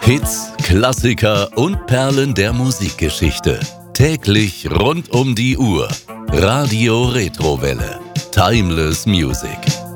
Hits, Klassiker und Perlen der Musikgeschichte. Täglich rund um die Uhr. Radio Retrowelle. Timeless Music.